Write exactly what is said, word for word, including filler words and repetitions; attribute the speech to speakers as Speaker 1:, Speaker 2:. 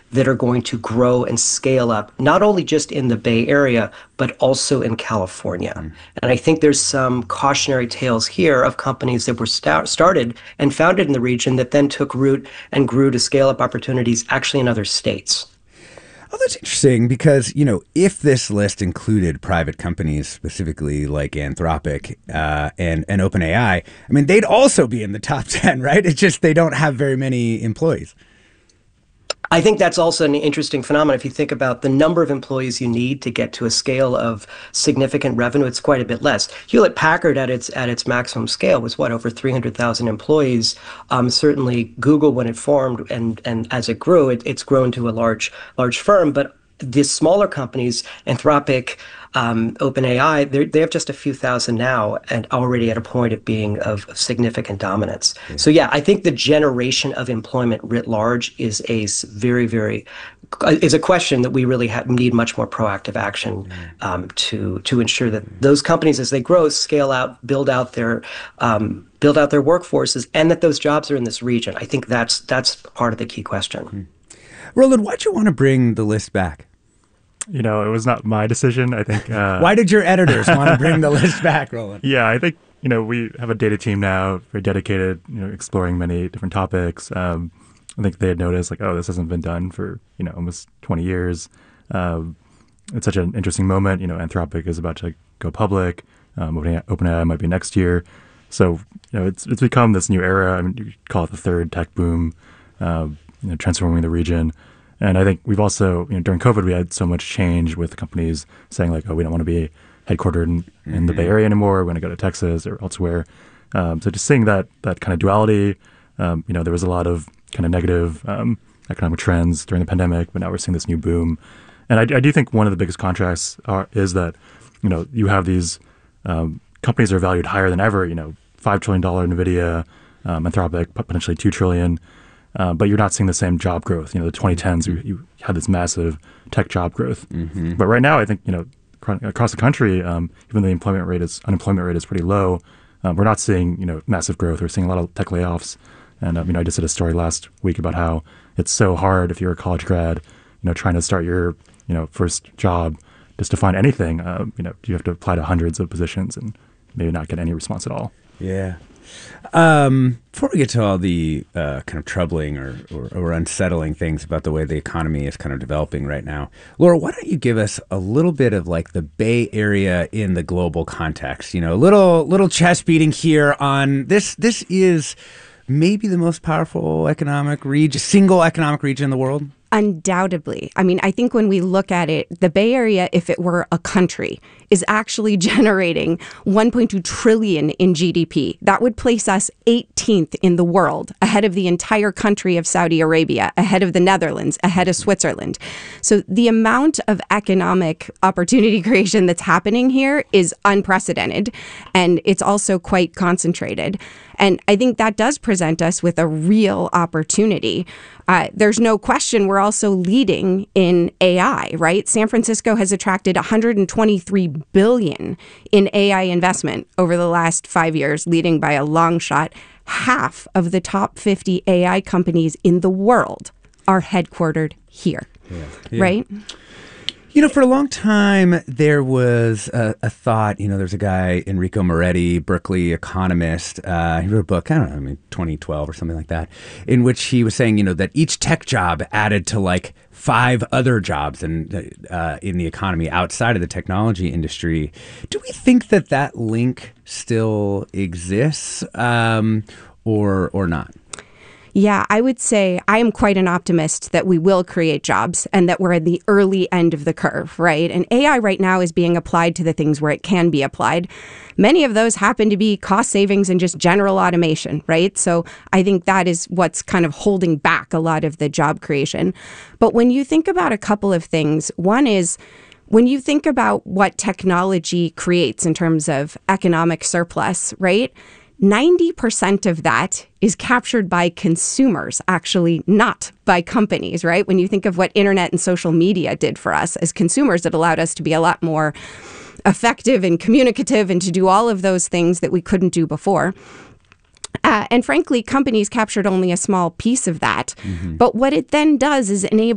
Speaker 1: that are going to grow and scale up, not only just in the Bay Area, but also in California. Mm. And I think there's some cautionary tales here of companies that were sta- started and founded in the region that then took root and grew to scale up opportunities actually in other states.
Speaker 2: Oh, that's interesting because, you know, if this list included private companies, specifically like Anthropic uh, and, and OpenAI, I mean, they'd also be in the top ten, right? It's just they don't have very many employees.
Speaker 1: I think that's also an interesting phenomenon. If you think about the number of employees you need to get to a scale of significant revenue, it's quite a bit less. Hewlett Packard at its at its maximum scale was what, over three hundred thousand employees. Um, certainly Google, when it formed and and as it grew, it, it's grown to a large large firm. But the smaller companies, Anthropic, um, OpenAI, they have just a few thousand now and already at a point of being of, of significant dominance. Yeah. So yeah, I think the generation of employment writ large is a very, very, is a question that we really have, need much more proactive action um, to to ensure that those companies, as they grow, scale out, build out their um, build out their workforces, and that those jobs are in this region. I think that's that's part of the key question.
Speaker 2: Hmm. Roland, why'd you want to bring the list back?
Speaker 3: You know, it was not my decision. I think. Uh,
Speaker 2: Why did your editors want to bring the list back, Roland?
Speaker 3: Yeah, I think, you know, we have a data team now, very dedicated, you know, exploring many different topics. Um, I think they had noticed, like, oh, this hasn't been done for, you know, almost twenty years. Um, it's such an interesting moment. You know, Anthropic is about to go public. Um, OpenAI might be next year. So, you know, it's it's become this new era. I mean, you could call it the third tech boom, uh, you know, transforming the region. And I think we've also, you know, during COVID, we had so much change with companies saying like, oh, we don't want to be headquartered in, mm-hmm. in the Bay Area anymore. We're going to go to Texas or elsewhere. Um, so just seeing that that kind of duality, um, you know, there was a lot of kind of negative um, economic trends during the pandemic, but now we're seeing this new boom. And I, I do think one of the biggest contrasts are, is that, you know, you have these um, companies that are valued higher than ever, you know, five trillion dollars NVIDIA, um, Anthropic, potentially two trillion dollars. Uh, but you're not seeing the same job growth. You know, the twenty tens, you, you had this massive tech job growth. Mm-hmm. But right now, I think, you know, across the country, um, even though the employment rate is, unemployment rate is pretty low, um, we're not seeing, you know, massive growth. We're seeing a lot of tech layoffs. And, um, you know, I just did a story last week about how it's so hard if you're a college grad, you know, trying to start your, you know, first job just to find anything. Uh, you know, you have to apply to hundreds of positions and maybe not get any response at all.
Speaker 2: Yeah. Um, before we get to all the uh, kind of troubling or, or, or unsettling things about the way the economy is kind of developing right now, Laura, why don't you give us a little bit of like the Bay Area in the global context? You know, a little little chest beating here on this. This is maybe the most powerful economic region, single economic region in the world.
Speaker 4: Undoubtedly. I mean, I think when we look at it, the Bay Area, if it were a country, is actually generating one point two trillion in G D P. That would place us eighteenth in the world, ahead of the entire country of Saudi Arabia, ahead of the Netherlands, ahead of Switzerland. So the amount of economic opportunity creation that's happening here is unprecedented, and it's also quite concentrated. And I think that does present us with a real opportunity. Uh, there's no question we're also leading in A I, right? San Francisco has attracted one hundred twenty-three billion dollars in A I investment over the last five years, leading by a long shot. Half of the top fifty A I companies in the world are headquartered here, yeah. Yeah. right?
Speaker 2: You know, for a long time, there was a, a thought, you know, there's a guy, Enrico Moretti, Berkeley economist. Uh, he wrote a book, I don't know, I mean, twenty twelve or something like that, in which he was saying, you know, that each tech job added to like five other jobs in, uh, in the economy outside of the technology industry. Do we think that that link still exists um, or or not?
Speaker 4: Yeah, I would say I am quite an optimist that we will create jobs and that we're at the early end of the curve, right? And A I right now is being applied to the things where it can be applied. Many of those happen to be cost savings and just general automation, right? So I think that is what's kind of holding back a lot of the job creation. But when you think about a couple of things, one is when you think about what technology creates in terms of economic surplus, right? ninety percent of that is captured by consumers, actually, not by companies, right? When you think of what internet and social media did for us as consumers, it allowed us to be a lot more effective and communicative and to do all of those things that we couldn't do before. Uh, and frankly, companies captured only a small piece of that. Mm-hmm. But what it then does is enable